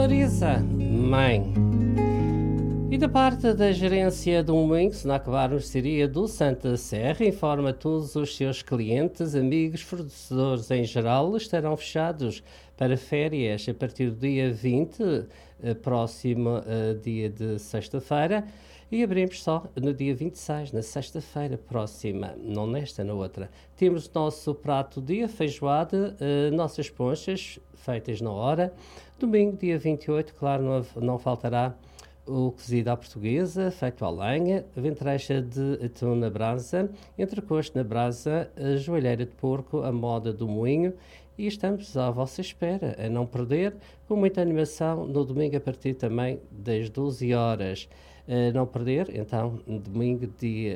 Larissa, mãe. E da parte da gerência do Moinho, Senac Mercearia do Santa Serra, informa todos os seus clientes, amigos, fornecedores em geral, estarão fechados para férias a partir do dia 20, próximo dia de sexta-feira, e abrimos só no dia 26, na sexta-feira próxima, não nesta, na outra. Temos o nosso prato de feijoada, nossas ponchas feitas na hora. Domingo, dia 28, claro, não faltará o cozido à portuguesa, feito à lenha, ventrecha de atum na brasa, entrecosto na brasa, a joelheira de porco, a moda do moinho, e estamos à vossa espera, a não perder, com muita animação, no domingo a partir também das 12 horas. Não perder, então, domingo, dia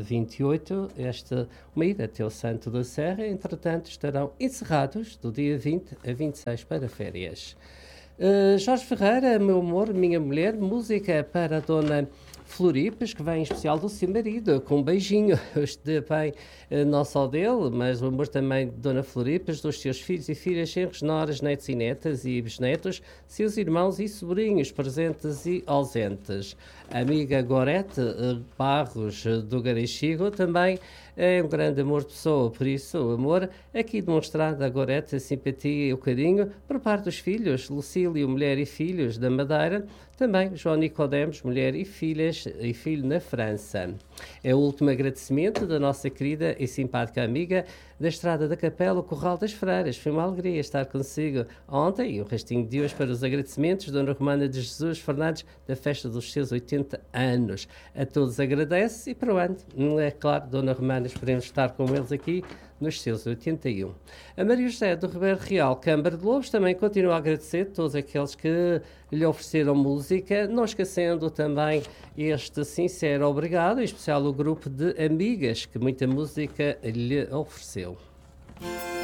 28, uma ida até o Santo da Serra, entretanto estarão encerrados do dia 20 a 26 para férias. Jorge Ferreira, meu amor, minha mulher, música para a Dona Floripes, que vem em especial do seu marido, com um beijinho. Este bem, não só dele, mas o amor também de Dona Floripes, dos seus filhos e filhas, genros, noras, netos e netas e bisnetos, seus irmãos e sobrinhos, presentes e ausentes. A amiga Gorete Barros do Garixigo também é um grande amor de pessoa, por isso o amor aqui demonstrado a Gorete, a simpatia e o carinho por parte dos filhos, Lucílio, mulher e filhos da Madeira, também João Nicodemos, mulher e filhas e filho na França. É o último agradecimento da nossa querida e simpática amiga da Estrada da Capela, o Corral das Freiras. Foi uma alegria estar consigo ontem e o restinho de hoje para os agradecimentos. Dona Romana de Jesus Fernandes, da festa dos seus 80 anos. A todos agradece e para o ano, é claro, Dona Romana, esperemos estar com eles aqui nos seus 81. A Maria José do Ribeiro Real, Câmara de Lobos, também continua a agradecer a todos aqueles que lhe ofereceram música, não esquecendo também este sincero obrigado, em especial o grupo de amigas que muita música lhe ofereceu.